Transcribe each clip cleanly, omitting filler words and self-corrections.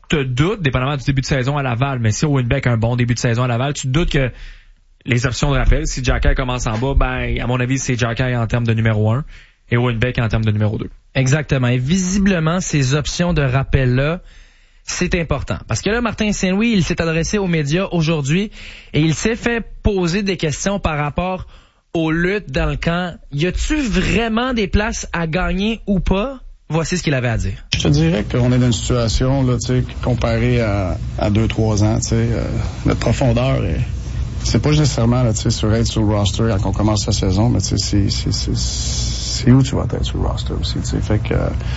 te doutes, dépendamment du début de saison à Laval, mais si Owen Beck a un bon début de saison à Laval, tu te doutes que les options de rappel, si Jacky commence en bas, ben, à mon avis, c'est Jacky en termes de numéro 1 et Owen Beck en termes de numéro 2. Exactement. Et visiblement, ces options de rappel-là, c'est important. Parce que là, Martin Saint-Louis, il s'est adressé aux médias aujourd'hui et il s'est fait poser des questions par rapport aux luttes dans le camp. Y a-tu vraiment des places à gagner ou pas? Voici ce qu'il avait à dire. Je te dirais qu'on est dans une situation, là, tu sais, comparée à 2-3 ans, tu sais, notre profondeur c'est pas nécessairement, là, tu sais, sur être sur le roster quand on commence la saison, mais tu sais, c'est où tu vas être sur le roster aussi, tu sais. Fait que,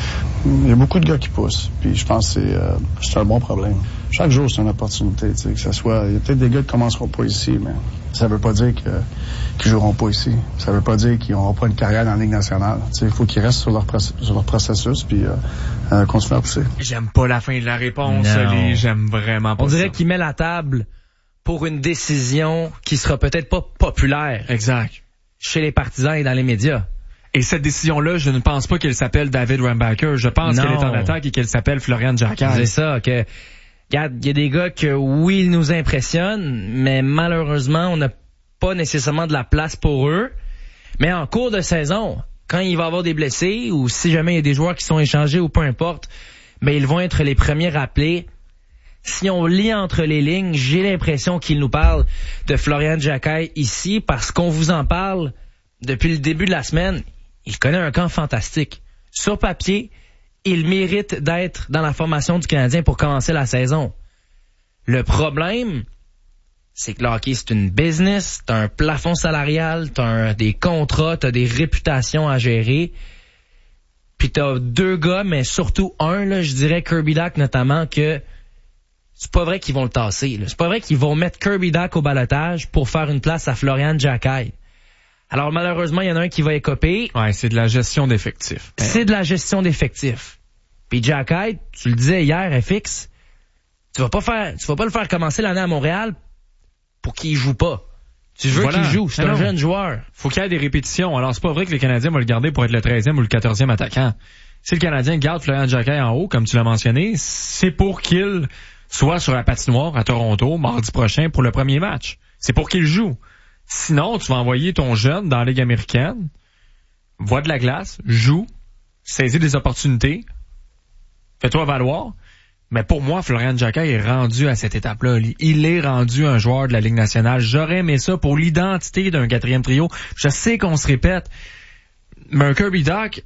il y a beaucoup de gars qui poussent, puis je pense que c'est un bon problème. Chaque jour, c'est une opportunité, tu sais, que ça soit, il y a peut-être des gars qui commenceront pas ici, mais ça veut pas dire qu'ils joueront pas ici. Ça veut pas dire qu'ils n'auront pas une carrière dans la Ligue nationale. Tu sais, il faut qu'ils restent sur leur processus, puis continuer à pousser. J'aime pas la fin de la réponse, Ali. J'aime vraiment pas ça. On dirait qu'il met la table pour une décision qui sera peut-être pas populaire. Exact. Chez les partisans et dans les médias. Et cette décision-là, je ne pense pas qu'elle s'appelle David Rambacker. Je pense qu'elle est en attaque et qu'elle s'appelle Florian Jacky. C'est ça, que, regarde, il y a des gars que, oui, ils nous impressionnent, mais malheureusement, on n'a pas nécessairement de la place pour eux. Mais en cours de saison, quand il va y avoir des blessés, ou si jamais il y a des joueurs qui sont échangés ou peu importe, ben, ils vont être les premiers rappelés. Si on lit entre les lignes, j'ai l'impression qu'il nous parle de Florian Jacky ici parce qu'on vous en parle depuis le début de la semaine. Il connaît un camp fantastique. Sur papier, il mérite d'être dans la formation du Canadien pour commencer la saison. Le problème, c'est que le hockey, c'est une business, t'as un plafond salarial, t'as des contrats, t'as des réputations à gérer. Puis t'as deux gars, mais surtout un, là, je dirais Kirby Dach notamment, que c'est pas vrai qu'ils vont le tasser. Là. C'est pas vrai qu'ils vont mettre Kirby Dach au balotage pour faire une place à Florian Jacky. Alors malheureusement, il y en a un qui va écoper. Ouais, c'est de la gestion d'effectifs. C'est de la gestion d'effectifs. Puis Jacky, tu le disais hier, FX, tu vas pas le faire commencer l'année à Montréal pour qu'il joue pas. Tu veux qu'il joue, c'est un jeune joueur. Faut qu'il y ait des répétitions. Alors c'est pas vrai que le Canadien va le garder pour être le 13e ou le 14e attaquant. Si le Canadien garde Florian Jacky en haut, comme tu l'as mentionné, c'est pour qu'il soit sur la patinoire à Toronto mardi prochain pour le premier match. C'est pour qu'il joue. Sinon, tu vas envoyer ton jeune dans la Ligue américaine, voit de la glace, joue, saisit des opportunités, fais-toi valoir. Mais pour moi, Florian Jacky est rendu à cette étape-là. Il est rendu un joueur de la Ligue nationale. J'aurais aimé ça pour l'identité d'un quatrième trio. Je sais qu'on se répète, mais un Kirby Dach,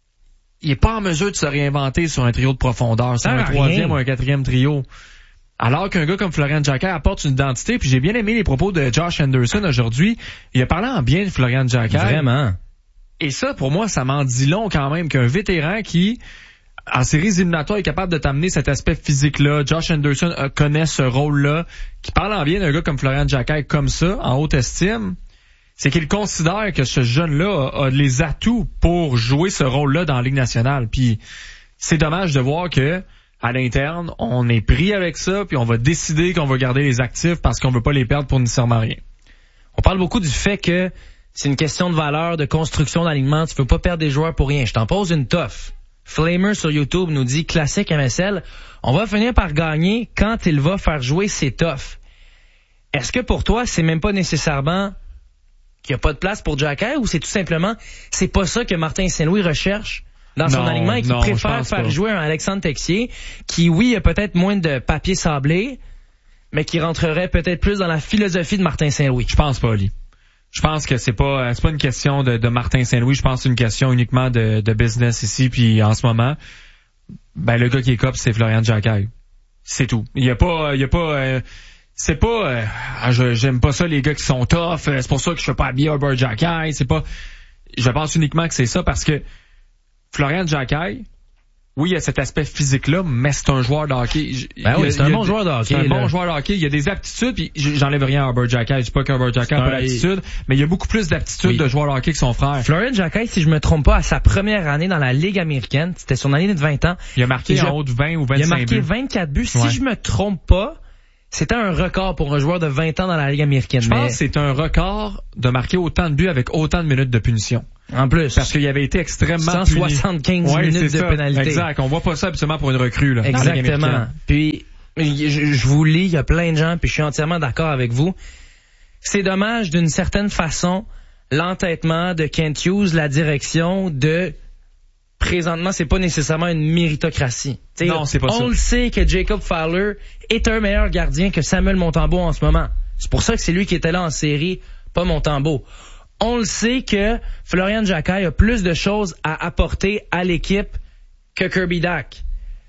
il est pas en mesure de se réinventer sur un trio de profondeur, sur un troisième ou un quatrième trio. Alors qu'un gars comme Florian Jacky apporte une identité, puis j'ai bien aimé les propos de Josh Anderson aujourd'hui. Il a parlé en bien de Florian Jacky. Vraiment. Et ça, pour moi, ça m'en dit long quand même qu'un vétéran qui, en séries éliminatoires, est capable de t'amener cet aspect physique-là. Josh Anderson connaît ce rôle-là. Qui parle en bien d'un gars comme Florian Jacky comme ça, en haute estime, c'est qu'il considère que ce jeune-là a les atouts pour jouer ce rôle-là dans la Ligue nationale. Puis c'est dommage de voir que à l'interne, on est pris avec ça, puis on va décider qu'on va garder les actifs parce qu'on veut pas les perdre pour nécessairement rien. On parle beaucoup du fait que c'est une question de valeur, de construction d'alignement. Tu veux pas perdre des joueurs pour rien. Je t'en pose une tough. Flamer sur YouTube nous dit classique MSL. On va finir par gagner quand il va faire jouer ses toughs. Est-ce que pour toi, c'est même pas nécessairement qu'il y a pas de place pour Jacky ou c'est tout simplement, c'est pas ça que Martin Saint-Louis recherche dans son alignement et qui préfère faire jouer un Alexandre Texier qui, oui, a peut-être moins de papier sablé, mais qui rentrerait peut-être plus dans la philosophie de Martin Saint-Louis. Je pense pas, Ali. Je pense que c'est pas une question de Martin Saint-Louis. Je pense que c'est une question uniquement de business ici. Puis en ce moment, ben le gars qui est cop, c'est Florian Jacky. C'est tout. C'est pas j'aime pas ça les gars qui sont tough. C'est pour ça que je fais pas habiller Herbert Jacky. C'est pas. Je pense uniquement que c'est ça parce que Florian Jacky, oui, il y a cet aspect physique-là, mais c'est un joueur de hockey. C'est un bon joueur de hockey. C'est un bon joueur de hockey. Il y a des aptitudes, puis j'enlève rien à Herbert Jacky. Je dis pas qu'Herbert Jacky n'a pas d'aptitude, mais il y a beaucoup plus d'aptitudes de joueur de hockey que son frère. Florian Jacky, si je me trompe pas, à sa première année dans la Ligue américaine, c'était son année de 20 ans. Il a marqué en haut de 20 ou 25 buts. Il a marqué 24 buts. Si je me trompe pas, C'était un record pour un joueur de 20 ans dans la Ligue américaine. Je pense que c'est un record de marquer autant de buts avec autant de minutes de punition. En plus. Parce qu'il avait été extrêmement 175 minutes de pénalité. Exact. On voit pas ça absolument pour une recrue, là. Exactement. Puis, je vous lis, il y a plein de gens, puis je suis entièrement d'accord avec vous. C'est dommage, d'une certaine façon, l'entêtement de Kent Hughes, la direction de... Présentement, c'est pas nécessairement une méritocratie. T'sais, non, c'est pas ça. On le sait que Jacob Fowler est un meilleur gardien que Samuel Montembeault en ce moment. C'est pour ça que c'est lui qui était là en série, pas Montembeault. On le sait que Florian Jacquet a plus de choses à apporter à l'équipe que Kirby Dach.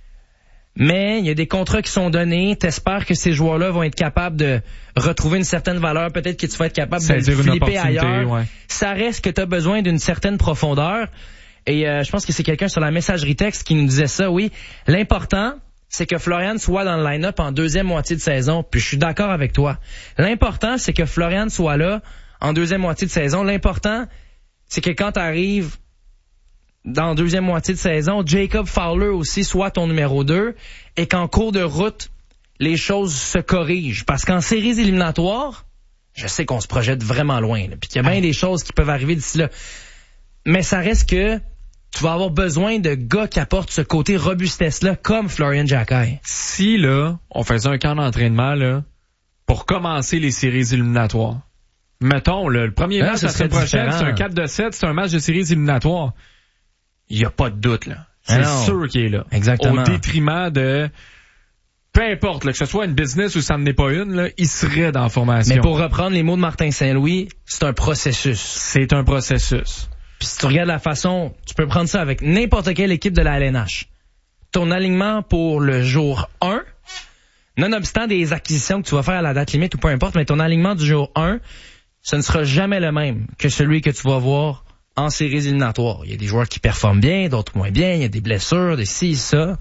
Mais il y a des contrats qui sont donnés. T'espères que ces joueurs-là vont être capables de retrouver une certaine valeur. Peut-être que tu vas être capable de le flipper ailleurs. Ouais. Ça reste que tu as besoin d'une certaine profondeur. Et je pense que c'est quelqu'un sur la messagerie texte qui nous disait ça, oui. L'important, c'est que Florian soit dans le line-up en deuxième moitié de saison. Puis je suis d'accord avec toi. L'important, c'est que Florian soit là en deuxième moitié de saison. L'important, c'est que quand tu arrives dans la deuxième moitié de saison, Jacob Fowler aussi soit ton numéro 2 et qu'en cours de route, les choses se corrigent. Parce qu'en séries éliminatoires, je sais qu'on se projette vraiment loin. Là, puis qu'il y a bien des choses qui peuvent arriver d'ici là. Mais ça reste que tu vas avoir besoin de gars qui apportent ce côté robustesse-là, comme Florian Jacquet. Si, là, on faisait un camp d'entraînement, là, pour commencer les séries éliminatoires. Mettons, le premier match la semaine prochaine, c'est un 4-7, c'est un match de séries éliminatoires. Il n'y a pas de doute, là. C'est sûr qu'il est là. Exactement. Au détriment de... Peu importe, là, que ce soit une business ou ça n'en est pas une, là, il serait dans la formation. Mais pour reprendre les mots de Martin Saint-Louis, c'est un processus. C'est un processus. Puis si tu regardes la façon, tu peux prendre ça avec n'importe quelle équipe de la LNH. Ton alignement pour le jour 1, nonobstant des acquisitions que tu vas faire à la date limite ou peu importe, mais ton alignement du jour 1, ce ne sera jamais le même que celui que tu vas voir en séries éliminatoires. Il y a des joueurs qui performent bien, d'autres moins bien, il y a des blessures, des ci, ça.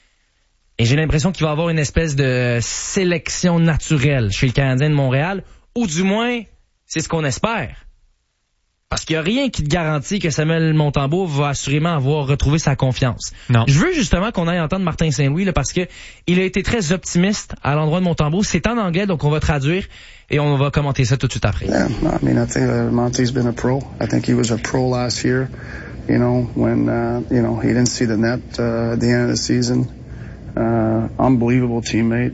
Et j'ai l'impression qu'il va y avoir une espèce de sélection naturelle chez le Canadien de Montréal, ou du moins, c'est ce qu'on espère. Parce qu'il n'y a rien qui te garantit que Samuel Montembeault va assurément avoir retrouvé sa confiance. Non. Je veux justement qu'on aille entendre Martin Saint-Louis là, parce que il a été très optimiste à l'endroit de Montembeault. C'est en anglais, donc on va traduire et on va commenter ça tout de suite après. Yeah, I mean, I think Monty's been a pro. I think he was a pro last year. You know, when he didn't see the net at the end of the season. Unbelievable teammate.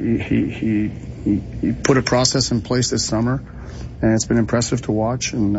He put a process in place this summer. And it's been impressive to watch, and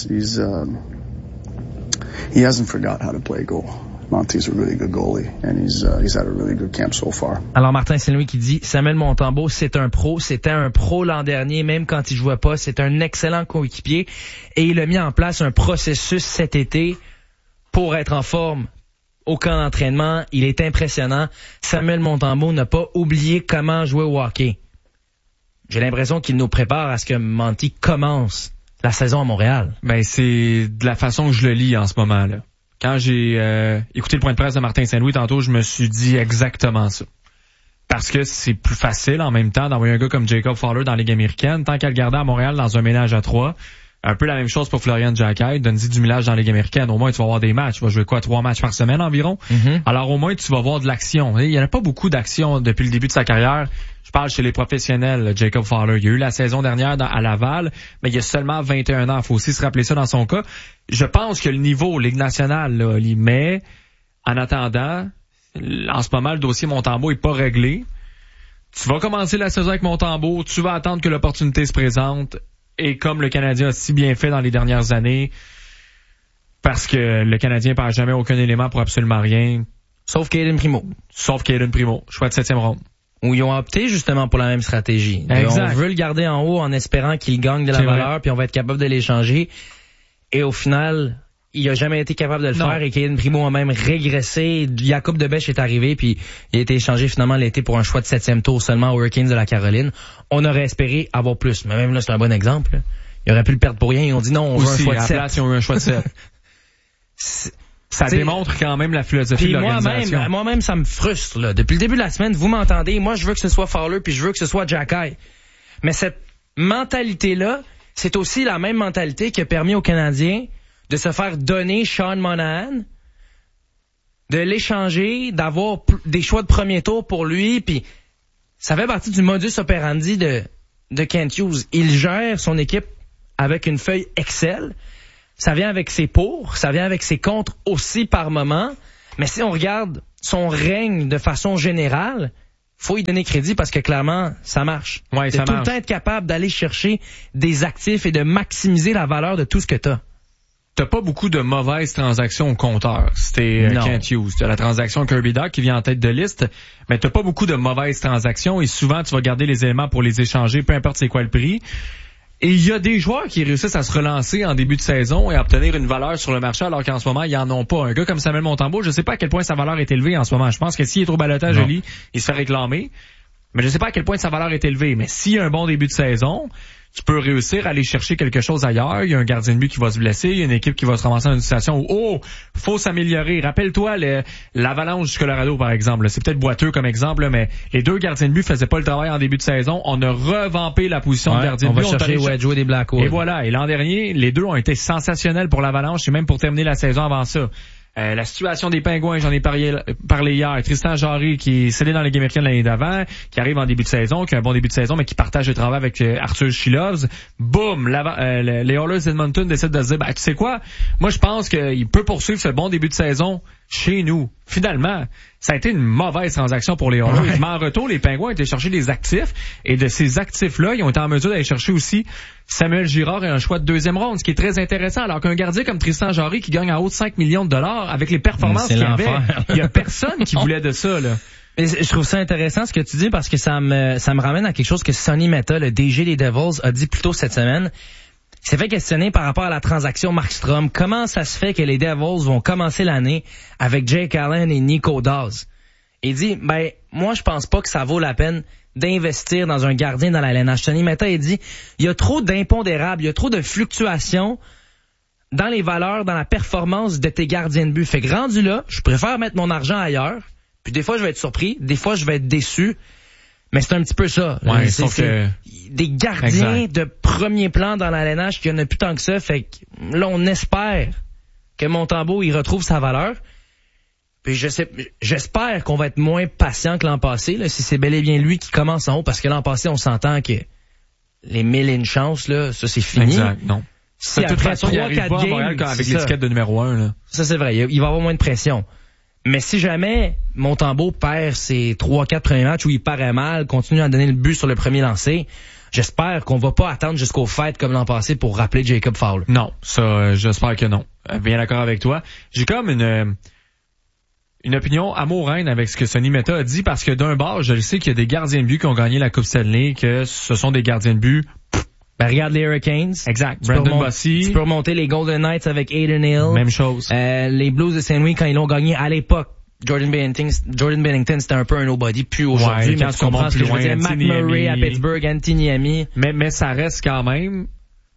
he hasn't forgot how to play goal. Monty's a really good goalie, and he's had a really good camp so far. Alors Martin Saint-Louis qui dit Samuel Montembeault, c'est un pro, c'était un pro l'an dernier, même quand il jouait pas, c'est un excellent coéquipier, et il a mis en place un processus cet été pour être en forme au camp d'entraînement. Il est impressionnant. Samuel Montembeault n'a pas oublié comment jouer au hockey. J'ai l'impression qu'il nous prépare à ce que Monty commence la saison à Montréal. Ben, c'est de la façon que je le lis en ce moment, là. Quand j'ai écouté le point de presse de Martin Saint-Louis tantôt, je me suis dit exactement ça. Parce que c'est plus facile en même temps d'envoyer un gars comme Jacob Fowler dans la Ligue américaine, tant qu'à le garder à Montréal dans un ménage à 3. Un peu la même chose pour Florian Jacquet, donne-y du millage dans la Ligue américaine. Au moins, tu vas avoir des matchs. Tu vas jouer 3 matchs par semaine environ. Mm-hmm. Alors, au moins, tu vas avoir de l'action. Il y en a pas beaucoup d'action depuis le début de sa carrière. Je parle chez les professionnels, Jacob Fowler. Il y a eu la saison dernière à Laval, mais il y a seulement 21 ans. Il faut aussi se rappeler ça dans son cas. Je pense que le niveau Ligue nationale, là, mais en attendant, en ce moment, le dossier Montembeault est pas réglé. Tu vas commencer la saison avec Montembeault. Tu vas attendre que l'opportunité se présente. Et comme le Canadien a si bien fait dans les dernières années, parce que le Canadien perd jamais aucun élément pour absolument rien. Sauf Caden Primo. Choix de 7e ronde. Où ils ont opté justement pour la même stratégie. Exact. On veut le garder en haut en espérant qu'il gagne de la valeur, puis on va être capable de l'échanger. Et au final, il a jamais été capable de le faire, et Caden Primo a même régressé. Jacob Debesch est arrivé, puis il a été échangé finalement l'été pour un choix de 7e tour seulement aux Hurricanes de la Caroline. On aurait espéré avoir plus, mais même là, c'est un bon exemple. Il aurait pu le perdre pour rien. Ils ont dit non, on veut un choix de 7. Place, ils ont eu un choix de 7. Ça démontre quand même la philosophie de l'organisation. Moi-même, ça me frustre. Là. Depuis le début de la semaine, vous m'entendez, moi, je veux que ce soit Fowler, puis je veux que ce soit Jacquet. Mais cette mentalité-là, c'est aussi la même mentalité qui a permis aux Canadiens de se faire donner Sean Monahan, de l'échanger, d'avoir des choix de premier tour pour lui, puis ça fait partie du modus operandi de Kent Hughes. Il gère son équipe avec une feuille Excel. Ça vient avec ses pour, ça vient avec ses contre aussi par moment. Mais si on regarde son règne de façon générale, faut y donner crédit parce que clairement, ça marche. Ouais, ça tout marche. le temps être capable d'aller chercher des actifs et de maximiser la valeur de tout ce que t'as. T'as pas beaucoup de mauvaises transactions au compteur. C'était Kent Hughes. T'as la transaction Kirby Dach qui vient en tête de liste, mais t'as pas beaucoup de mauvaises transactions et souvent tu vas garder les éléments pour les échanger, peu importe c'est quoi le prix. Et il y a des joueurs qui réussissent à se relancer en début de saison et à obtenir une valeur sur le marché alors qu'en ce moment, ils en ont pas. Un gars comme Samuel Montembeault, je sais pas à quel point sa valeur est élevée en ce moment. Je pense que s'il est au balotage, il se fait réclamer. Mais je sais pas à quel point sa valeur est élevée. Mais s'il y a un bon début de saison, tu peux réussir à aller chercher quelque chose ailleurs. Il y a un gardien de but qui va se blesser. Il y a une équipe qui va se ramasser dans une situation où, faut s'améliorer. Rappelle-toi l'Avalanche du Colorado, par exemple. C'est peut-être boiteux comme exemple, mais les 2 gardiens de but faisaient pas le travail en début de saison. On a revampé la position de gardien de but. On va chercher Wedgewood des Blackhawks. Et voilà. Et l'an dernier, les 2 ont été sensationnels pour l'Avalanche et même pour terminer la saison avant ça. La situation des Pingouins, j'en ai parlé hier. Tristan Jarry qui est scellé dans la Ligue américaine l'année d'avant, qui arrive en début de saison, qui a un bon début de saison, mais qui partage le travail avec Arthur Shilovs. Boum! Les Oilers d'Edmonton décident de se dire, tu sais quoi? Moi, je pense qu'il peut poursuivre ce bon début de saison chez nous. Finalement, ça a été une mauvaise transaction pour les Oilers. Ouais. Mais en retour, les Pingouins ont été chercher des actifs, et de ces actifs-là, ils ont été en mesure d'aller chercher aussi Samuel Girard et un choix de 2e ronde, ce qui est très intéressant. Alors qu'un gardien comme Tristan Jarry qui gagne en haut de 5 millions de dollars avec les performances qu'il avait, il y a personne qui voulait de ça, là. Mais je trouve ça intéressant ce que tu dis parce que ça me ramène à quelque chose que Sonny Mehta, le DG des Devils, a dit plus tôt cette semaine. Il s'est fait questionner par rapport à la transaction Markstrom. Comment ça se fait que les Devils vont commencer l'année avec Jake Allen et Nico Daws? Il dit, moi, je pense pas que ça vaut la peine d'investir dans un gardien dans la LNH. Sonny Mehta, il dit, il y a trop d'impondérables, il y a trop de fluctuations dans les valeurs, dans la performance de tes gardiens de but. Fait que rendu là, je préfère mettre mon argent ailleurs. Puis des fois, je vais être surpris, des fois, je vais être déçu. Mais c'est un petit peu ça. Ouais, c'est des gardiens de premier plan dans la LNH, qu'il n'y en a plus tant que ça. Fait que là, on espère que Montembeault, il retrouve sa valeur. Puis j'espère qu'on va être moins patient que l'an passé, là, si c'est bel et bien lui qui commence en haut, parce que l'an passé, on s'entend que les 1000 chances, là, ça c'est fini. Exact, non. Si de toute façon, il arrive pas à Montréal avec l'étiquette de numéro 1, là. Ça c'est vrai, il va avoir moins de pression. Mais si jamais Montembeault perd ses 3-4 premiers matchs où il paraît mal, continue à donner le but sur le premier lancé, j'espère qu'on va pas attendre jusqu'aux fêtes comme l'an passé pour rappeler Jacob Fowler. Non, ça, j'espère que non. Bien d'accord avec toi. J'ai comme une opinion amoureuse avec ce que Sonny Mehta a dit parce que d'un bord, je le sais qu'il y a des gardiens de but qui ont gagné la Coupe Stanley, que ce sont des gardiens de but. Regarde les Hurricanes. Exact. Brandon Bossy. Tu peux remonter les Golden Knights avec Adin Hill. Même chose. Les Blues de Saint-Louis, quand ils l'ont gagné à l'époque, Jordan Bennington, c'était un peu un nobody, plus aujourd'hui, mais tu comprends ce que je veux dire. Matt Murray à Pittsburgh, Anthony Niemi. Mais ça reste quand même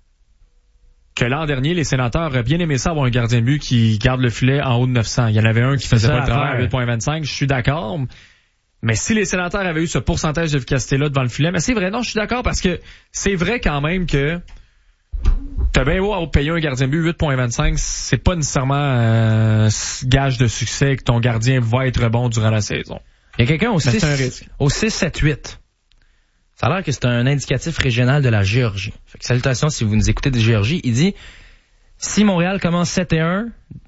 que l'an dernier, les Sénateurs auraient bien aimé ça avoir un gardien de but qui garde le filet en haut de 900. Il y en avait un qui faisait pas le travail à 8.25. Je suis d'accord. Mais si les Sénateurs avaient eu ce pourcentage d'efficacité-là devant le filet, mais c'est vrai, non, je suis d'accord parce que c'est vrai quand même que t'as bien beau payer un gardien de but 8.25, c'est pas nécessairement gage de succès que ton gardien va être bon durant la saison. Il y a quelqu'un au 6-7-8. Ça a l'air que c'est un indicatif régional de la Géorgie. Fait que salutations si vous nous écoutez de Géorgie. Il dit, si Montréal commence 7-1,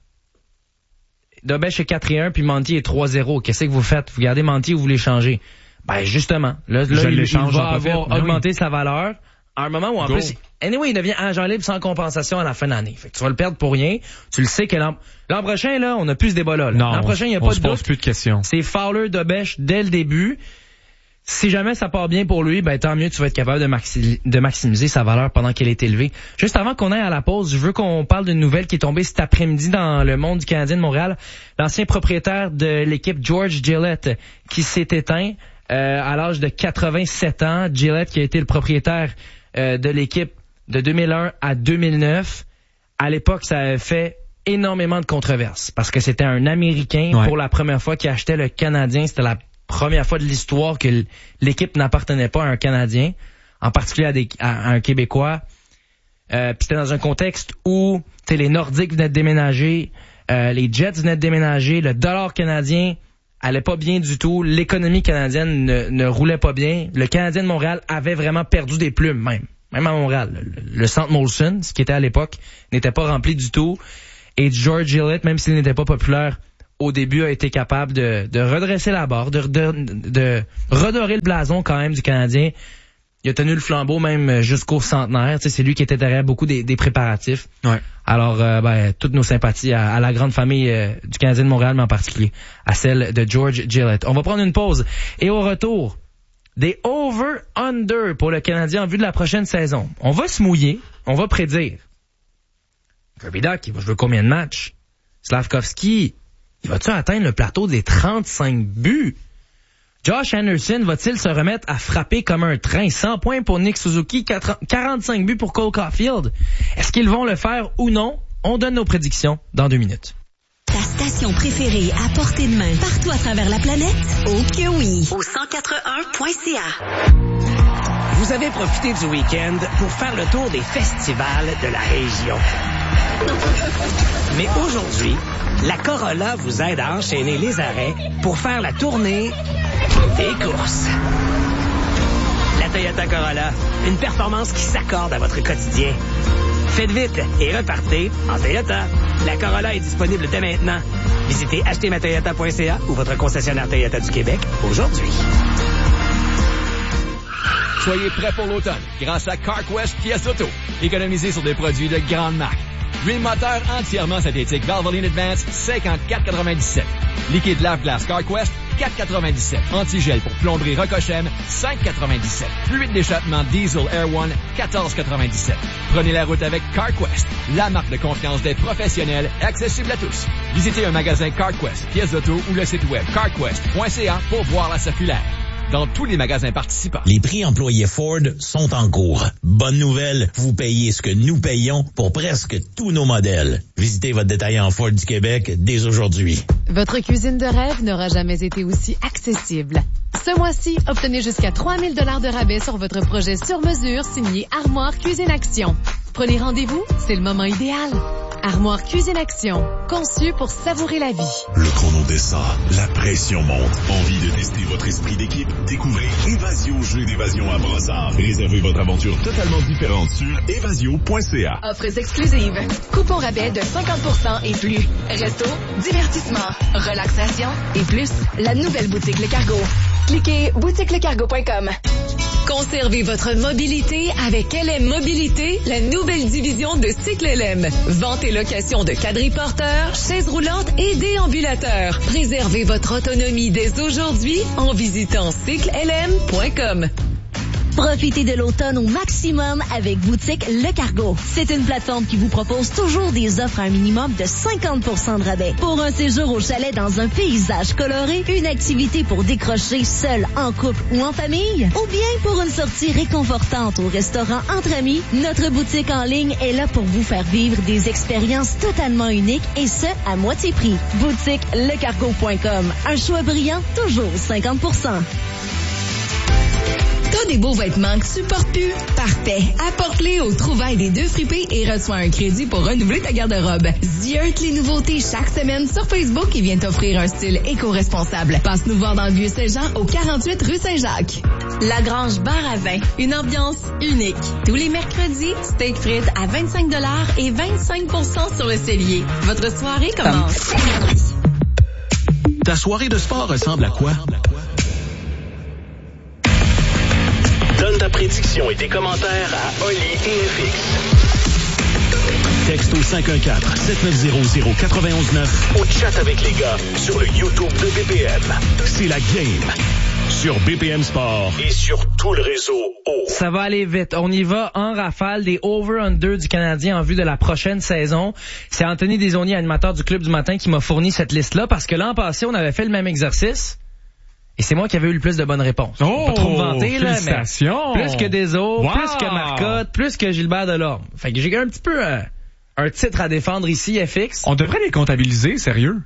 Dobech est 4-1, puis Monty est 3-0. Qu'est-ce que vous faites? Vous gardez Monty ou vous l'échangez? Justement. Là il va avoir augmenté sa valeur à un moment où en plus, anyway, il devient agent libre sans compensation à la fin de l'année. Fait que tu vas le perdre pour rien. Tu le sais que l'an prochain, là, on n'a plus ce débat-là. Non, l'an prochain, il n'y a pas de doute. On se pose plus de questions. C'est Fowler, Dobech dès le début. Si jamais ça part bien pour lui, tant mieux, tu vas être capable de maximiser sa valeur pendant qu'elle est élevée. Juste avant qu'on aille à la pause, je veux qu'on parle d'une nouvelle qui est tombée cet après-midi dans le Monde du Canadien de Montréal. L'ancien propriétaire de l'équipe George Gillett qui s'est éteint à l'âge de 87 ans. Gillett qui a été le propriétaire de l'équipe de 2001 à 2009. À l'époque, ça avait fait énormément de controverses parce que c'était un Américain pour la première fois qui achetait le Canadien. C'était la première fois de l'histoire que l'équipe n'appartenait pas à un Canadien, en particulier à un Québécois. Puis c'était dans un contexte où les Nordiques venaient de déménager, les Jets venaient de déménager, le dollar canadien allait pas bien du tout. L'économie canadienne ne roulait pas bien. Le Canadien de Montréal avait vraiment perdu des plumes, même à Montréal. Le centre Molson, ce qui était à l'époque, n'était pas rempli du tout. Et George Gillett, même s'il n'était pas populaire au début, a été capable de redresser la barre, de redorer le blason quand même du Canadien. Il a tenu le flambeau même jusqu'au centenaire. Tu sais, c'est lui qui était derrière beaucoup des préparatifs. Ouais. Alors, toutes nos sympathies à la grande famille du Canadien de Montréal, mais en particulier à celle de George Gillett. On va prendre une pause. Et au retour, des over-under pour le Canadien en vue de la prochaine saison. On va se mouiller. On va prédire. Kirby Dach, il va jouer combien de matchs? Slavkovski, il va-tu atteindre le plateau des 35 buts? Josh Anderson va-t-il se remettre à frapper comme un train? 100 points pour Nick Suzuki, 45 buts pour Cole Caulfield. Est-ce qu'ils vont le faire ou non? On donne nos prédictions dans 2 minutes. Ta station préférée à portée de main partout à travers la planète? Oh que oui! Au 181.ca. Vous avez profité du week-end pour faire le tour des festivals de la région. Mais aujourd'hui, la Corolla vous aide à enchaîner les arrêts pour faire la tournée des courses. La Toyota Corolla, une performance qui s'accorde à votre quotidien. Faites vite et repartez en Toyota. La Corolla est disponible dès maintenant. Visitez achetermatoyota.ca ou votre concessionnaire Toyota du Québec aujourd'hui. Soyez prêts pour l'automne grâce à CarQuest Pièces auto. Économisez sur des produits de grande marque. Huile moteur entièrement synthétique Valvoline Advance, 54,97. Liquide lave-glace CarQuest, 4,97. Antigel pour plomberie Rocochem, 5,97. Fluide d'échappement Diesel Air One, 14,97. Prenez la route avec CarQuest, la marque de confiance des professionnels accessible à tous. Visitez un magasin CarQuest, pièces d'auto ou le site web carquest.ca pour voir la circulaire. Dans tous les magasins participants. Les prix employés Ford sont en cours. Bonne nouvelle, vous payez ce que nous payons pour presque tous nos modèles. Visitez votre détaillant Ford du Québec dès aujourd'hui. Votre cuisine de rêve n'aura jamais été aussi accessible. Ce mois-ci, obtenez jusqu'à 3 000 $ de rabais sur votre projet sur mesure signé Armoire Cuisine Action. Prenez rendez-vous, c'est le moment idéal. Armoire Cuisine Action, conçu pour savourer la vie. Le chrono descend, la pression monte. Envie de tester votre esprit d'équipe? Découvrez Évasio, jeu d'évasion à Brossard. Réservez votre aventure totalement différente sur évasio.ca. Offres exclusives. Coupons rabais de 50% et plus. Resto, divertissement, relaxation et plus. La nouvelle boutique Le Cargo. Cliquez boutiquelecargo.com. Conservez votre mobilité avec LM Mobilité, la nouvelle division de Cycle LM. Vente et location de quadriporteurs, chaises roulantes et déambulateurs. Préservez votre autonomie dès aujourd'hui en visitant cyclelm.com. Profitez de l'automne au maximum avec Boutique Le Cargo. C'est une plateforme qui vous propose toujours des offres à un minimum de 50% de rabais. Pour un séjour au chalet dans un paysage coloré, une activité pour décrocher seul, en couple ou en famille, ou bien pour une sortie réconfortante au restaurant entre amis, notre boutique en ligne est là pour vous faire vivre des expériences totalement uniques et ce, à moitié prix. BoutiqueLeCargo.com. Un choix brillant, toujours 50%. T'as des beaux vêtements que tu portes plus? Parfait. Apporte-les aux trouvailles des Deux Fripés et reçois un crédit pour renouveler ta garde-robe. Zieurt les nouveautés chaque semaine sur Facebook et vient t'offrir un style éco-responsable. Passe nous voir dans le Vieux-Saint-Jean au 48 rue Saint-Jacques. La Grange Bar à vin. Une ambiance unique. Tous les mercredis, steak frites à 25 $ et 25% sur le cellier. Votre soirée commence. Ta soirée de sport ressemble à quoi? Donne ta prédiction et tes commentaires à Oli et FX. Texte au 514-7900-919. Au chat avec les gars sur le YouTube de BPM. C'est la game sur BPM Sport. Et sur tout le réseau. Ça va aller vite. On y va en rafale des over-under du Canadien en vue de la prochaine saison. C'est Anthony Desaulniers, animateur du Club du Matin, qui m'a fourni cette liste-là parce que l'an passé, on avait fait le même exercice. Et c'est moi qui avais eu le plus de bonnes réponses. Oh, pas trop me vanter, là, mais plus que Desault, wow, plus que Marcotte, plus que Gilbert Delorme. Fait que j'ai un petit peu un titre à défendre ici, FX. On devrait les comptabiliser, sérieux.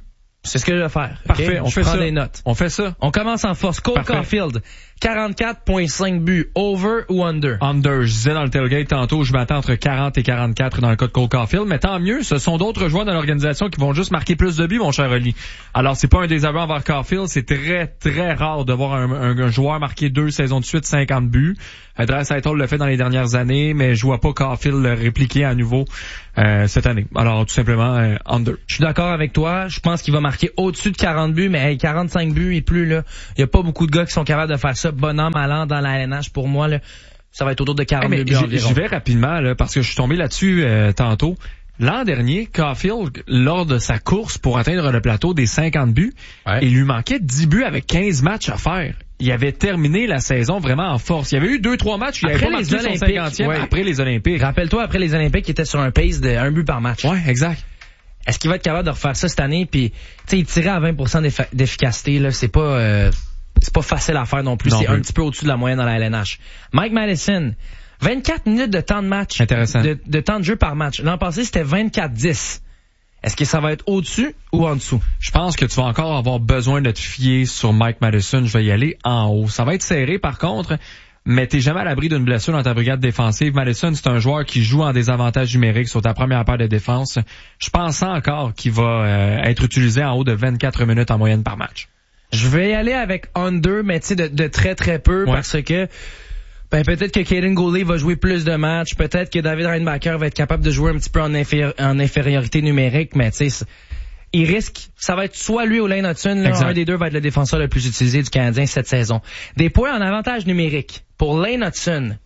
C'est ce que je vais faire. Parfait, okay? on fait ça. Je prends des notes. On fait ça. On commence en force. Cole Caulfield, 44,5 buts. Over ou under? Under. Je disais dans le tailgate tantôt, je m'attends entre 40 et 44 dans le cas de Cole Caulfield, mais tant mieux, ce sont d'autres joueurs dans l'organisation qui vont juste marquer plus de buts, mon cher Oli. Alors, c'est pas un désaveu envers Caulfield, c'est très, très rare de voir un joueur marquer 2 saisons de suite 50 buts. Draisaitl le fait dans les dernières années, mais je vois pas Caulfield le répliquer à nouveau cette année. Alors, tout simplement, under. Je suis d'accord avec toi. Je pense qu'il va marquer au-dessus de 40 buts, mais 45 buts et plus, là. Il y a pas beaucoup de gars qui sont capables de faire ça. Bon an, mal an dans la LNH, pour moi, là. Ça va être autour de 42 buts environ. J'y vais rapidement, là, parce que je suis tombé là-dessus tantôt. L'an dernier, Caulfield, lors de sa course pour atteindre le plateau des 50 buts, il lui manquait 10 buts avec 15 matchs à faire. Il avait terminé la saison vraiment en force. Il y avait eu 2-3 matchs où il avait pas marqué son 50e après les Olympiques. Rappelle-toi, après les Olympiques, il était sur un pace de 1 but par match. Ouais, exact. Est-ce qu'il va être capable de refaire ça cette année? Puis, tu sais, il tirait à 20% d'efficacité, là. C'est pas facile à faire non plus. C'est un petit peu au-dessus de la moyenne dans la LNH. Mike Madison, 24 minutes de temps de match. Intéressant. De temps de jeu par match. L'an passé, c'était 24-10. Est-ce que ça va être au-dessus ou en dessous? Je pense que tu vas encore avoir besoin de te fier sur Mike Madison. Je vais y aller en haut. Ça va être serré, par contre, mais t'es jamais à l'abri d'une blessure dans ta brigade défensive. Madison, c'est un joueur qui joue en désavantage numérique sur ta première paire de défense. Je pense encore qu'il va être utilisé en haut de 24 minutes en moyenne par match. Je vais y aller avec under, mais tu sais, de très très peu, parce que peut-être que Caden Goulet va jouer plus de matchs, peut-être que David Reinbacher va être capable de jouer un petit peu en infériorité numérique, mais tu sais, il risque, ça va être soit lui ou Lane Hudson, un des deux va être le défenseur le plus utilisé du Canadien cette saison. Des points en avantage numérique. Pour Lane Hudson,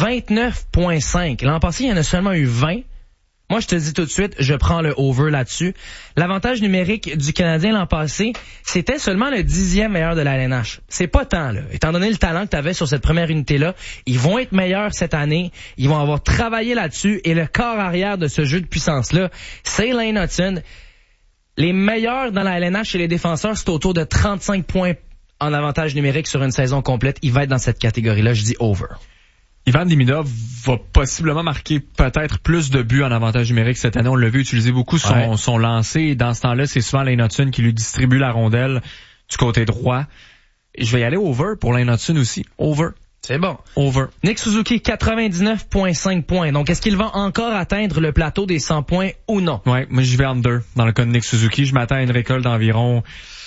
29,5. L'an passé, il y en a seulement eu 20. Moi, je te dis tout de suite, je prends le over là-dessus. L'avantage numérique du Canadien l'an passé, c'était seulement le 10e meilleur de la LNH. C'est pas tant, là. Étant donné le talent que tu avais sur cette première unité-là, ils vont être meilleurs cette année. Ils vont avoir travaillé là-dessus. Et le corps arrière de ce jeu de puissance-là, c'est Lane Hudson. Les meilleurs dans la LNH chez les défenseurs, c'est autour de 35 points en avantage numérique sur une saison complète. Il va être dans cette catégorie-là. Je dis over. Ivan Demidov va possiblement marquer peut-être plus de buts en avantage numérique cette année. On l'a vu utiliser beaucoup son lancer. Et dans ce temps-là, c'est souvent Lane Hudson qui lui distribue la rondelle du côté droit. Et je vais y aller over pour Lane Hudson aussi. Over. C'est bon. Over. Nick Suzuki, 99,5 points. Donc, est-ce qu'il va encore atteindre le plateau des 100 points ou non? Ouais, moi j'y vais under dans le cas de Nick Suzuki. Je m'attends à une récolte d'environ...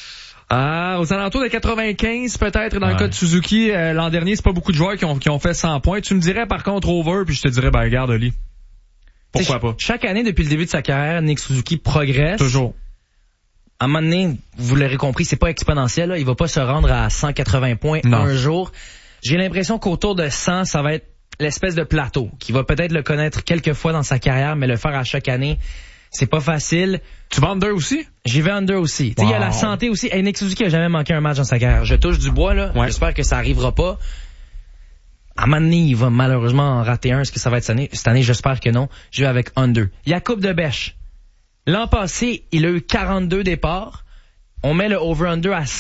aux alentours de 95 peut-être dans le cas de Suzuki. L'an dernier, c'est pas beaucoup de joueurs qui ont fait 100 points. Tu me dirais par contre over, puis je te dirais, regarde, Oli. Pourquoi pas? Chaque année, depuis le début de sa carrière, Nick Suzuki progresse. Toujours. À un moment donné, vous l'aurez compris, c'est pas exponentiel, là. Il va pas se rendre à 180 points un jour. J'ai l'impression qu'autour de 100, ça va être l'espèce de plateau, qui va peut-être le connaître quelques fois dans sa carrière, mais le faire à chaque année, c'est pas facile. Tu vas under aussi? J'y vais under aussi. Wow. Il y a la santé aussi. Hey, Nick Suzuki a jamais manqué un match dans sa carrière. Je touche du bois, là. Ouais. J'espère que ça arrivera pas. À un moment donné, il va malheureusement en rater un. Est-ce que ça va être cette année? J'espère que non. Je vais avec under. Jakub de Bech. L'an passé, il a eu 42 départs. On met le over-under à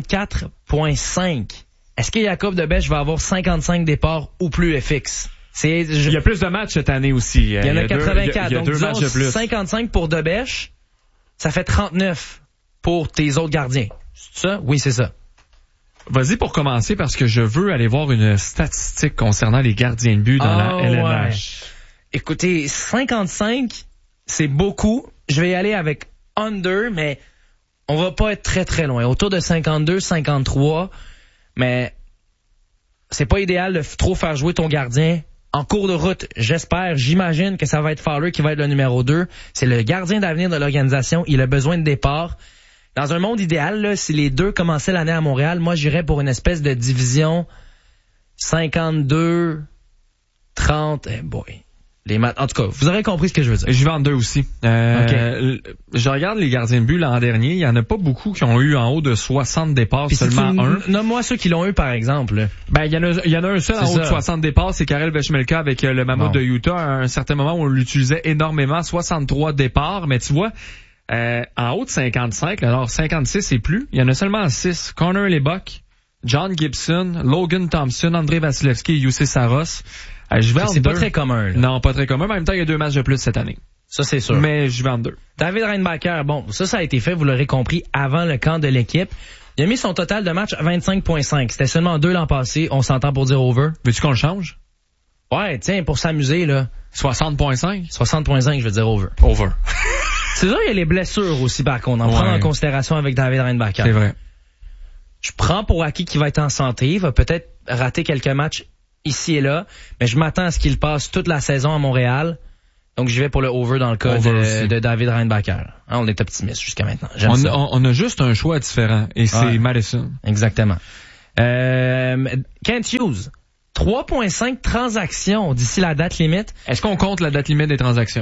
54,5. Est-ce que Jakub de Bech va avoir 55 départs ou plus FX? Il y a plus de matchs cette année aussi. Il y en a 84. Donc, disons, matchs de plus. 55 pour de Bech, ça fait 39 pour tes autres gardiens. C'est ça? Oui, c'est ça. Vas-y pour commencer parce que je veux aller voir une statistique concernant les gardiens de but dans la LNH. Ouais. Écoutez, 55, c'est beaucoup. Je vais y aller avec under, mais on va pas être très très loin. Autour de 52, 53, mais c'est pas idéal de trop faire jouer ton gardien. En cours de route, j'imagine que ça va être Fowler qui va être le numéro 2. C'est le gardien d'avenir de l'organisation. Il a besoin de départ. Dans un monde idéal, là, si les deux commençaient l'année à Montréal, moi, j'irais pour une espèce de division 52, 30. Eh boy. En tout cas, vous aurez compris ce que je veux dire. Je vais en deux aussi. Okay. Je regarde les gardiens de but l'an dernier. Il y en a pas beaucoup qui ont eu en haut de 60 départs, puis seulement un. Nomme-moi ceux qui l'ont eu, par exemple. Il y en a un seul en haut de 60 départs, c'est Karel Vejmelka avec le Mammoth de Utah. À un certain moment où on l'utilisait énormément, 63 départs. Mais tu vois, en haut de 55, alors 56 et plus, il y en a seulement 6. Connor Lebuck, John Gibson, Logan Thompson, André Vasilevski et Jussi Saros. C'est pas très commun. Là. Non, pas très commun. En même temps, il y a 2 matchs de plus cette année. Ça, c'est sûr. Mais je vais under. David Reinbacher, bon, ça a été fait, vous l'aurez compris, avant le camp de l'équipe. Il a mis son total de match à 25,5. C'était seulement 2 l'an passé. On s'entend pour dire over. Veux-tu qu'on le change? Ouais, tiens, pour s'amuser, là. 60,5? 60,5, je veux dire over. Over. C'est sûr, il y a les blessures aussi, par contre. On prend en considération avec David Reinbacher. C'est vrai. Je prends pour acquis qu'il va être en santé. Il va peut-être rater quelques matchs ici et là. Mais je m'attends à ce qu'il passe toute la saison à Montréal. Donc, je vais pour le over dans le cas de David Reinbacher. On est optimiste jusqu'à maintenant. On a juste un choix différent. Et c'est Madison. Exactement. Kent Hughes. 3,5 transactions d'ici la date limite. Est-ce qu'on compte la date limite des transactions?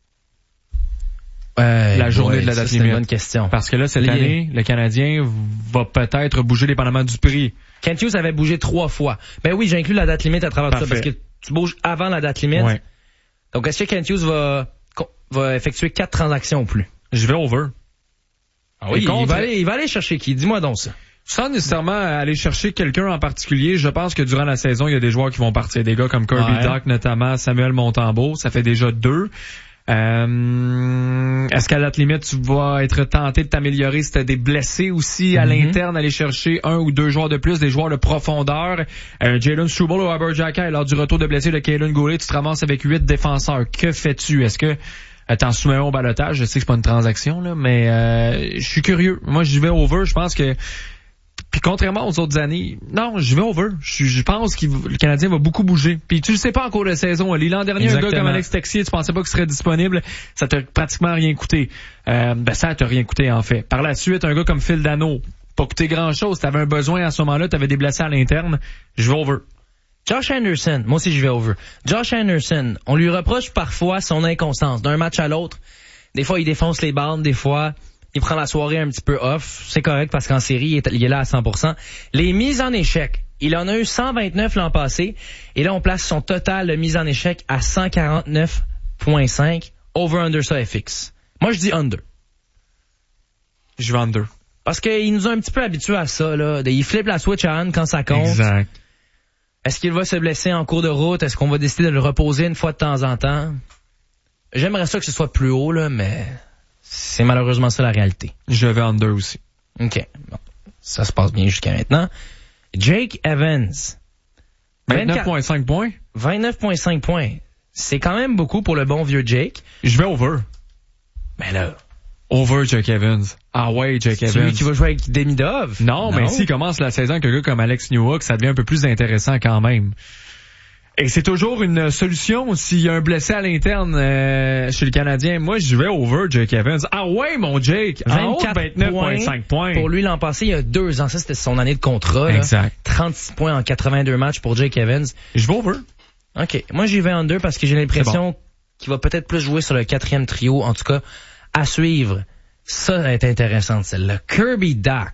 La journée de la date limite. C'est une bonne question. Parce que là, cette année, le Canadien va peut-être bouger dépendamment du prix. Kent Hughes avait bougé 3 fois. Ben oui, j'inclus la date limite à travers tout ça parce que tu bouges avant la date limite. Ouais. Donc, est-ce que Kent Hughes va effectuer 4 transactions ou plus? Je vais over. Ah oui, il va aller chercher qui? Dis-moi donc ça. Sans nécessairement aller chercher quelqu'un en particulier, je pense que durant la saison, il y a des joueurs qui vont partir. Des gars comme Kirby Dach, notamment Samuel Montembeault. Ça fait déjà 2. Est-ce qu'à la date limite, tu vas être tenté de t'améliorer si tu as des blessés aussi à l'interne, aller chercher 1 ou 2 joueurs de plus, des joueurs de profondeur? Jalen Struble ou Weber Jacquet, lors du retour de blessé de Kaelin Goulet, tu te ramasses avec 8 défenseurs. Que fais-tu? Est-ce que t'en soumets un au balotage? Je sais que c'est pas une transaction, là, mais je suis curieux. Moi, j'y vais over. Je pense que puis contrairement aux autres années, non, je vais over. Je pense que le Canadien va beaucoup bouger. Puis tu le sais pas en cours de saison. L'an dernier, un gars comme Alex Texier, tu pensais pas qu'il serait disponible. Ça t'a pratiquement rien coûté. Ça t'a rien coûté, en fait. Par la suite, un gars comme Phil Dano, pas coûté grand-chose. T'avais un besoin à ce moment-là, t'avais des blessés à l'interne. Je vais over. Josh Anderson, moi aussi je vais over. Josh Anderson, on lui reproche parfois son inconstance d'un match à l'autre. Des fois, il défonce les bandes, des fois il prend la soirée un petit peu off. C'est correct parce qu'en série, il est là à 100%. Les mises en échec. Il en a eu 129 l'an passé. Et là, on place son total de mises en échec à 149,5. Over-under, ça est fixe. Moi, je dis under. Je vais under. Parce qu'il nous a un petit peu habitués à ça, là. Il flippe la switch à on quand ça compte. Exact. Est-ce qu'il va se blesser en cours de route? Est-ce qu'on va décider de le reposer une fois de temps en temps? J'aimerais ça que ce soit plus haut, là, mais c'est malheureusement ça la réalité. Je vais under aussi. OK. Bon. Ça se passe bien jusqu'à maintenant. Jake Evans. 29,5 points. 29,5 points. C'est quand même beaucoup pour le bon vieux Jake. Je vais over. Mais là... Over Jake Evans. Ah ouais, Jake Evans. Celui qui va jouer avec Demidov. Non, mais s'il commence la saison avec un gars comme Alex Newhook, ça devient un peu plus intéressant quand même. Et c'est toujours une solution s'il y a un blessé à l'interne chez le Canadien. Moi, je vais over Jake Evans. Ah ouais, mon Jake! 29,5 points. Pour lui, l'an passé, il y a 2 ans. Ça, c'était son année de contrat. Exact. Là. 36 points en 82 matchs pour Jake Evans. Je vais over. OK. Moi, j'y vais under parce que j'ai l'impression qu'il va peut-être plus jouer sur le 4e trio. En tout cas, à suivre. Ça est intéressant, celle-là. Kirby Dach.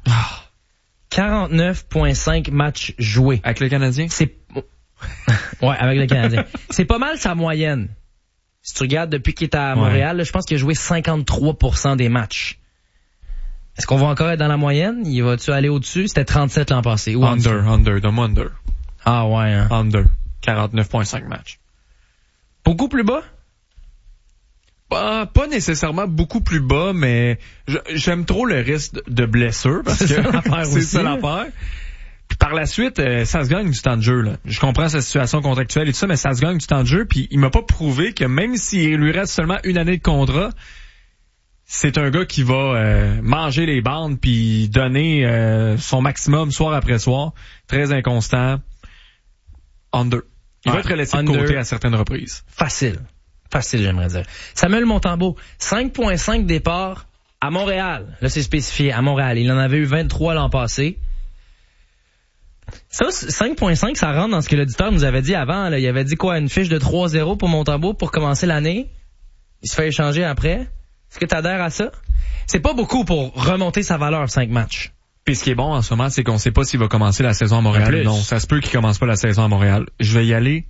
49,5 matchs joués. Avec le Canadien? Ouais, avec le Canadien. C'est pas mal sa moyenne. Si tu regardes depuis qu'il est à Montréal, là, je pense qu'il a joué 53% des matchs. Est-ce qu'on va encore être dans la moyenne? Il va-tu aller au-dessus? C'était 37 l'an passé. Ou under, donne-moi under. Ah ouais, hein? Under. 49,5 matchs. Beaucoup plus bas? Pas nécessairement beaucoup plus bas, mais j'aime trop le risque de blessure parce que c'est ça l'affaire. Puis par la suite, ça se gagne du temps de jeu. Là. Je comprends sa situation contractuelle et tout ça, mais ça se gagne du temps de jeu. Puis il m'a pas prouvé que même s'il lui reste seulement une année de contrat, c'est un gars qui va manger les bandes puis donner son maximum soir après soir. Très inconstant. Under. Il va être laissé de côté à certaines reprises. Facile, j'aimerais dire. Samuel Montembeault, 5,5 départs à Montréal. Là, c'est spécifié à Montréal. Il en avait eu 23 l'an passé. Ça, 5.5, ça rentre dans ce que l'auditeur nous avait dit avant. Là. Il avait dit quoi? Une fiche de 3-0 pour Montembeault pour commencer l'année. Il se fait échanger après. Est-ce que tu adhères à ça? C'est pas beaucoup pour remonter sa valeur 5 matchs. Puis ce qui est bon en ce moment, c'est qu'on sait pas s'il va commencer la saison à Montréal. Non, ça se peut qu'il commence pas la saison à Montréal. Je vais y aller.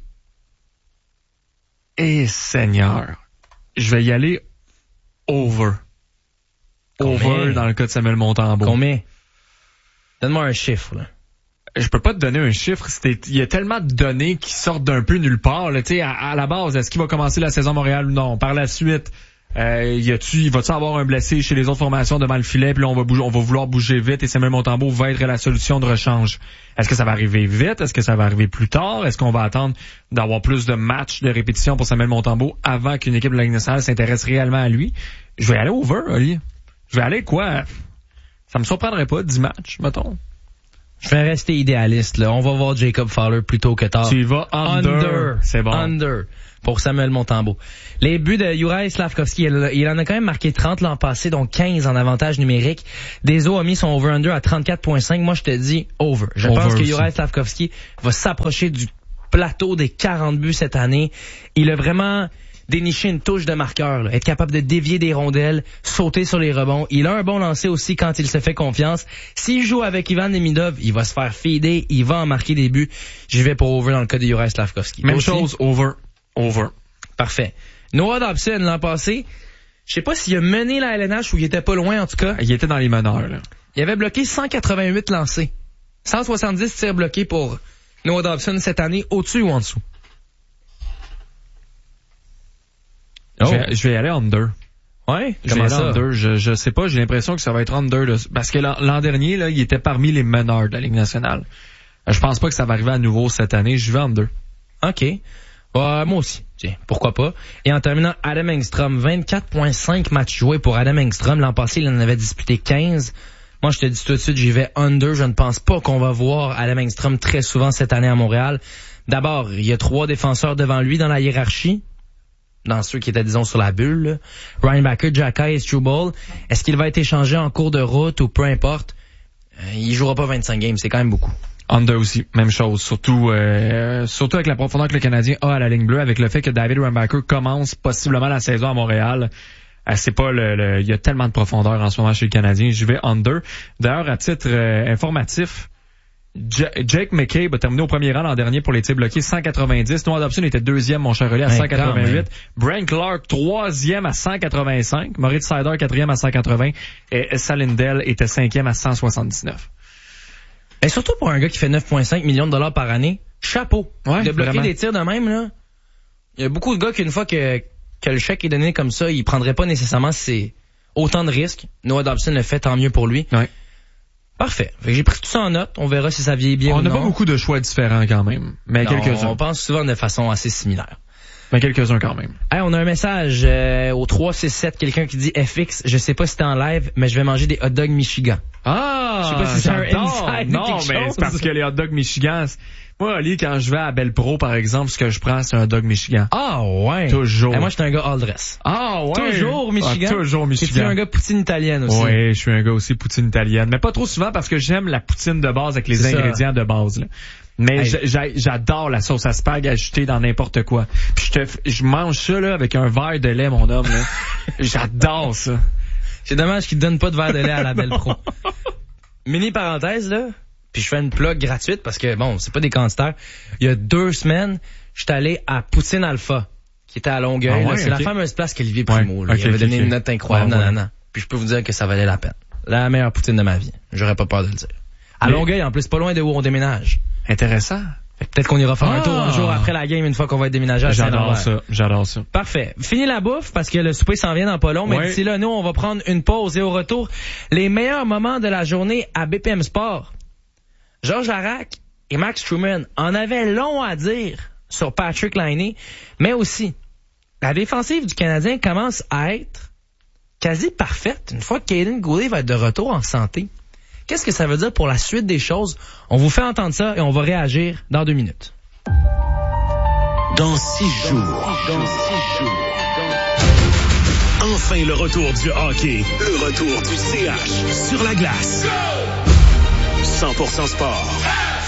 Eh Seigneur. Je vais y aller over. Over dans le cas de Samuel Montembeault. Combien? Donne-moi un chiffre, là. je peux pas te donner un chiffre. Il y a tellement de données qui sortent d'un peu nulle part. Là, à la base, est-ce qu'il va commencer la saison à Montréal ou non? Par la suite, va-tu avoir un blessé chez les autres formations devant le filet, puis là, on va vouloir bouger vite et Samuel Montembeault va être la solution de rechange. Est-ce que ça va arriver vite? Est-ce que ça va arriver plus tard? Est-ce qu'on va attendre d'avoir plus de matchs de répétition pour Samuel Montembeault avant qu'une équipe de la Ligue nationale s'intéresse réellement à lui? Je vais aller over, Oli. Je vais aller quoi? Ça me surprendrait pas, 10 matchs, mettons. Je vais rester idéaliste, là. On va voir Jacob Fowler plus tôt que tard. Tu y vas under. C'est bon. Under. Pour Samuel Montembeault. Les buts de Juraj Slavkovski, il en a quand même marqué 30 l'an passé, donc 15 en avantage numérique. Deso a mis son over-under à 34.5. Moi, je te dis over. Je pense que Juraj Slavkovski va s'approcher du plateau des 40 buts cette année. Il a vraiment déniché une touche de marqueur, là. Être capable de dévier des rondelles, sauter sur les rebonds. Il a un bon lancer aussi quand il se fait confiance. S'il joue avec Ivan Demidov, il va se faire feeder, il va en marquer des buts. Je vais pour over dans le cas de Juraj Slavkovski. Même chose, over. Parfait. Noah Dobson, l'an passé, je sais pas s'il a mené la LNH ou il était pas loin, en tout cas. Il était dans les meneurs, là. Il avait bloqué 188 lancés. 170 tirs bloqués pour Noah Dobson cette année, au-dessus ou en dessous? Oh. Je vais y aller under. Ouais? Comment ça? Under. Je sais pas, j'ai l'impression que ça va être under, là. Parce que l'an dernier, là, il était parmi les meneurs de la Ligue nationale. Je pense pas que ça va arriver à nouveau cette année. Je vais under. OK. Moi aussi. Tiens, pourquoi pas. Et en terminant, Adam Engstrom, 24.5 matchs joués pour Adam Engstrom. L'an passé, il en avait disputé 15. Moi, je te dis tout de suite, j'y vais under. Je ne pense pas qu'on va voir Adam Engstrom très souvent cette année à Montréal. D'abord, il y a 3 défenseurs devant lui dans la hiérarchie. Dans ceux qui étaient, disons, sur la bulle. Ryan Backer, Jacky et Struble. Est-ce qu'il va être échangé en cours de route ou peu importe? Il jouera pas 25 games. C'est quand même beaucoup. Under aussi, même chose. Surtout avec la profondeur que le Canadien a à la ligne bleue, avec le fait que David Rambacker commence possiblement la saison à Montréal. C'est pas il y a tellement de profondeur en ce moment chez le Canadien. Je vais under. D'ailleurs, à titre informatif, Jake McCabe a terminé au premier rang l'an dernier pour les tirs bloqués, 190. Noah Dobson était deuxième, mon cher relais, à 188. Brent Clark, troisième à 185. Moritz Seider, quatrième à 180. Et Salindel était cinquième à 179. Et surtout pour un gars qui fait 9,5 millions de dollars par année, chapeau. Ouais, de bloquer vraiment. des tirs de même, là. Il y a beaucoup de gars qu'une fois que le chèque est donné comme ça, ils prendraient pas nécessairement autant de risques. Noah Dobson le fait, tant mieux pour lui. Ouais. Parfait. Fait que j'ai pris tout ça en note. On verra si ça vieillit bien ou non. On n'a pas beaucoup de choix différents quand même. Mais non, quelques-uns. On pense souvent de façon assez similaire. Mais quelques-uns quand même. Hey, on a un message au 367, quelqu'un qui dit FX, je sais pas si t'es en live, mais je vais manger des hot dogs Michigan. Ah! Je sais pas si c'est un inside non, ou quelque mais chose. c'est parce que les hot dogs Michigan, moi, Ali, quand je vais à Belle Pro, par exemple, ce que je prends, c'est un dog Michigan. Ah, ouais. Toujours. Hey, moi, j'étais un gars all dress. Ah, ouais. Toujours Michigan. Ah, toujours Michigan. Tu es un gars poutine italienne aussi. Oui, je suis un gars aussi poutine italienne. Mais pas trop souvent parce que j'aime la poutine de base avec les ingrédients de base, là. Mais j'adore la sauce à spag ajoutée dans n'importe quoi. Puis je mange ça, là, avec un verre de lait, mon homme, là. J'adore ça. C'est dommage qu'ils te donnent pas de verre de lait à la Belle Pro. Mini parenthèse, là. Puis je fais une plug gratuite parce que, bon, c'est pas des quantitaires. Il y a 2 semaines, j'étais allé à Poutine Alpha, qui était à Longueuil. Ah ouais, c'est la fameuse place qu'Olivier Primo. Là. Il avait donné une note incroyable. Non. Puis je peux vous dire que ça valait la peine. La meilleure poutine de ma vie. J'aurais pas peur de le dire. À Longueuil, en plus, pas loin de où on déménage. Intéressant. Peut-être qu'on ira faire un tour un jour après la game, une fois qu'on va être déménagé à Saint-Lambert. J'adore ça. Parfait. Fini la bouffe, parce que le souper s'en vient dans pas long, mais d'ici là, nous, on va prendre une pause et au retour, les meilleurs moments de la journée à BPM Sport. Georges Laraque et Max Truman en avaient long à dire sur Patrick Laine, mais aussi, la défensive du Canadien commence à être quasi parfaite une fois que Kaden Goulet va être de retour en santé. Qu'est-ce que ça veut dire pour la suite des choses? On vous fait entendre ça et on va réagir dans 2 minutes. Dans 6 jours. Enfin le retour du hockey. Le retour du CH sur la glace. 100% sport.